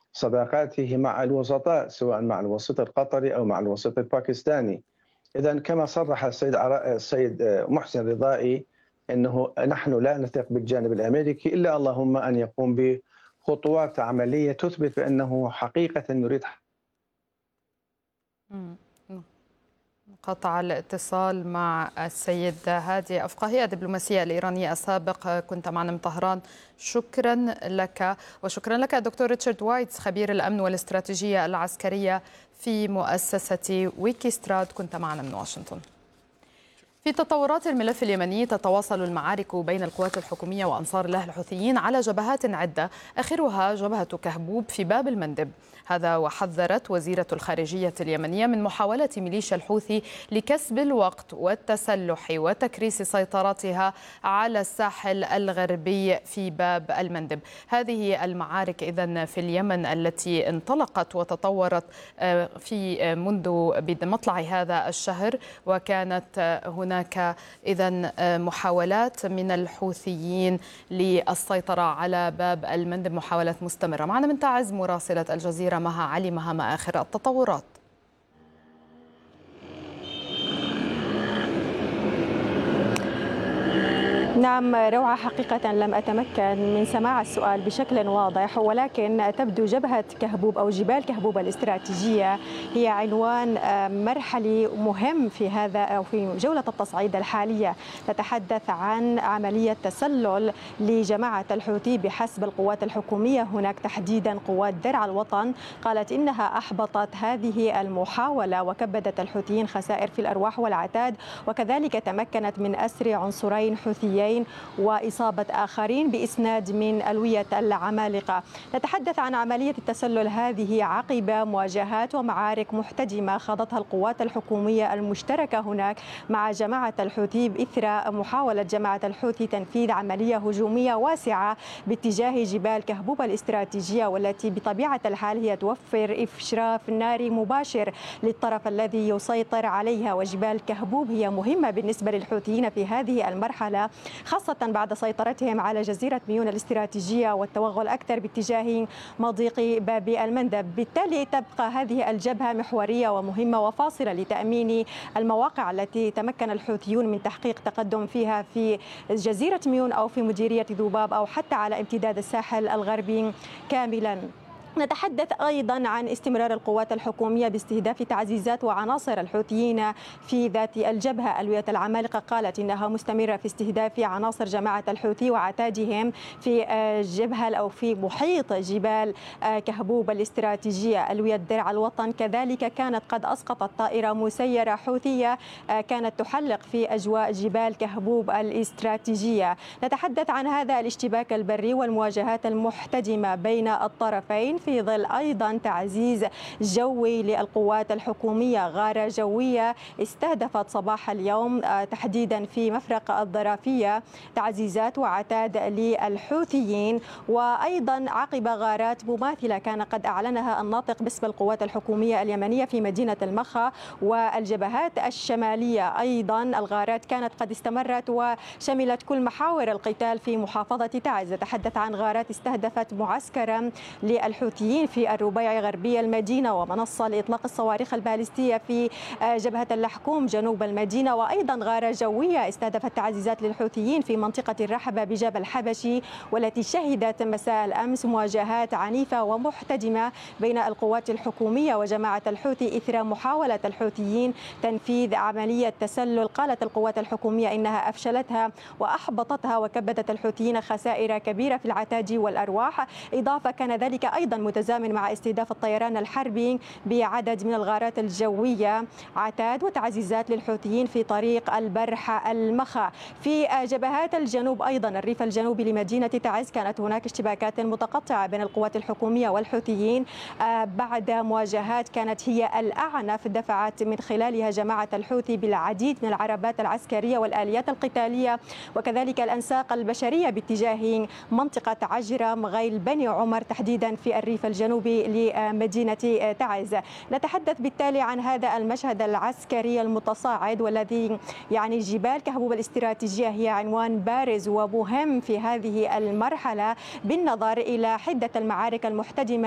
صداقاته مع الوسطاء، سواء مع الوسيط القطري أو مع الوسيط الباكستاني. إذا كما صرح السيد محسن رضائي أنه نحن لا نثق بالجانب الأمريكي إلا اللهم أن يقوم بخطوات عملية تثبت بأنه حقيقة يريد. مم. قطع الاتصال مع السيد هادي أفقاهي الدبلوماسية الإيرانية السابق، كنت معنا من طهران. شكرا لك، وشكرا لك دكتور ريتشارد وايتس خبير الأمن والاستراتيجية العسكرية في مؤسسة ويكيستراد، كنت معنا من واشنطن. في تطورات الملف اليمني، تتواصل المعارك بين القوات الحكومية وأنصار الله الحوثيين على جبهات عدة، آخرها جبهة كهبوب في باب المندب. هذا وحذرت وزيرة الخارجية اليمنية من محاولة ميليشيا الحوثي لكسب الوقت والتسلح وتكريس سيطرتها على الساحل الغربي في باب المندب. هذه المعارك إذن في اليمن التي انطلقت وتطورت في منذ مطلع هذا الشهر، وكانت هناك إذن محاولات من الحوثيين للسيطرة على باب المندب، محاولات مستمرة. معنا من تعز مراسلة الجزيرة مها علي. مها، ما آخر التطورات؟ نعم روعة، حقيقة لم أتمكن من سماع السؤال بشكل واضح، ولكن تبدو جبهة كهبوب أو جبال كهبوب الاستراتيجية هي عنوان مرحلي مهم في هذا أو في جولة التصعيد الحالية. نتحدث عن عملية تسلل لجماعة الحوثي بحسب القوات الحكومية هناك، تحديدا قوات درع الوطن، قالت إنها أحبطت هذه المحاولة وكبدت الحوثيين خسائر في الأرواح والعتاد، وكذلك تمكنت من أسر عنصرين حوثيين وإصابة آخرين بإسناد من ألوية العمالقة. نتحدث عن عملية التسلل هذه عقب مواجهات ومعارك محتدمة خاضتها القوات الحكومية المشتركة هناك مع جماعة الحوثي بإثر محاولة جماعة الحوثي تنفيذ عملية هجومية واسعة باتجاه جبال كهبوب الاستراتيجية، والتي بطبيعة الحال هي توفر إشراف ناري مباشر للطرف الذي يسيطر عليها. وجبال كهبوب هي مهمة بالنسبة للحوثيين في هذه المرحلة، خاصة بعد سيطرتهم على جزيرة ميون الاستراتيجية والتوغل أكثر باتجاه مضيق باب المندب. بالتالي تبقى هذه الجبهة محورية ومهمة وفاصلة لتأمين المواقع التي تمكن الحوثيون من تحقيق تقدم فيها في جزيرة ميون أو في مديرية ذوباب أو حتى على امتداد الساحل الغربي كاملا. نتحدث أيضا عن استمرار القوات الحكومية باستهداف تعزيزات وعناصر الحوثيين في ذات الجبهة. ألوية العمالقة قالت إنها مستمرة في استهداف عناصر جماعة الحوثي وعتادهم في جبهة أو في محيط جبال كهبوب الاستراتيجية. ألوية درع الوطن كذلك كانت قد أسقطت طائرة مسيرة حوثية كانت تحلق في أجواء جبال كهبوب الاستراتيجية. نتحدث عن هذا الاشتباك البري والمواجهات المحتدمة بين الطرفين في ظل أيضا تعزيز جوي للقوات الحكومية. غارة جوية استهدفت صباح اليوم تحديدا في مفرق الظرافية تعزيزات وعتاد للحوثيين، وأيضا عقب غارات مماثلة كان قد أعلنها الناطق باسم القوات الحكومية اليمنية في مدينة المخا والجبهات الشمالية. أيضا الغارات كانت قد استمرت وشملت كل محاور القتال في محافظة تعز. نتحدث عن غارات استهدفت معسكرا للحوثيين في الربيع غربي المدينة ومنصة لإطلاق الصواريخ البالستية في جبهة اللحكوم جنوب المدينة، وأيضا غارة جوية استهدفت تعزيزات للحوثيين في منطقة الرحبة بجبل الحبشي، والتي شهدت مساء الأمس مواجهات عنيفة ومحتدمة بين القوات الحكومية وجماعة الحوثي إثر محاولة الحوثيين تنفيذ عملية تسلل. قالت القوات الحكومية إنها أفشلتها وأحبطتها وكبدت الحوثيين خسائر كبيرة في العتاد والأرواح. إضافة كان ذلك أيضا متزامن مع استهداف الطيران الحربي بعدد من الغارات الجوية عتاد وتعزيزات للحوثيين في طريق البرح المخا. في جبهات الجنوب أيضا الريف الجنوبي لمدينة تعز كانت هناك اشتباكات متقطعة بين القوات الحكومية والحوثيين بعد مواجهات كانت هي الأعنف دفعت من خلالها جماعة الحوثي بالعديد من العربات العسكرية والآليات القتالية وكذلك الأنساق البشرية باتجاه منطقة عجرة غيل بني عمر تحديدا في الريف الجنوبي لمدينة تعز. نتحدث بالتالي عن هذا المشهد العسكري المتصاعد والذي يعني جبال كهبوب الاستراتيجية هي عنوان بارز ومهم في هذه المرحلة بالنظر إلى حدة المعارك المحتدمة